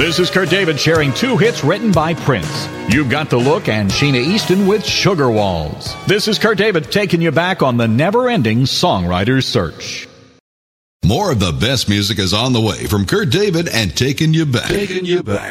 This is Kurt David sharing 2 hits written by Prince. You've Got the Look and Sheena Easton with Sugar Walls. This is Kurt David taking you back on the never-ending songwriter's search. More of the best music is on the way from Kurt David and Taking You Back. Taking You Back.